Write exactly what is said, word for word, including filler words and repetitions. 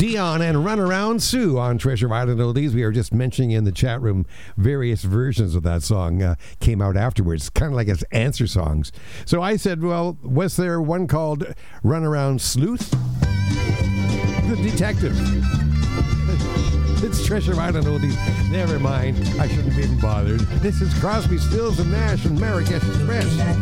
Dion and Runaround Sue on Treasure Island Oldies. We are just mentioning in the chat room various versions of that song uh, came out afterwards, kind of like as answer songs. So I said, well, was there one called Runaround Sleuth? The Detective. It's Treasure Island Oldies. Never mind. I shouldn't have even bothered. This is Crosby, Stills and Nash and Marrakesh Express.